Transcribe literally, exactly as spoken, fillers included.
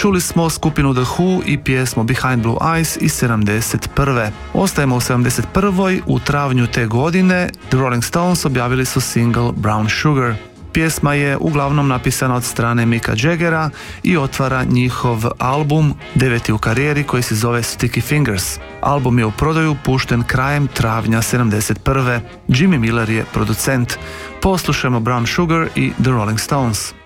Čuli smo skupinu The Who i pjesmu Behind Blue Eyes iz sedamdeset prve. Ostajemo u sedamdeset prvoj. U travnju te godine The Rolling Stones objavili su single Brown Sugar. Pjesma je uglavnom napisana od strane Micka Jaggera i otvara njihov album, deveti u karijeri, koji se zove Sticky Fingers. Album je u prodaju pušten krajem travnja sedamdeset prve. Jimmy Miller je producent. Poslušajmo Brown Sugar i The Rolling Stones.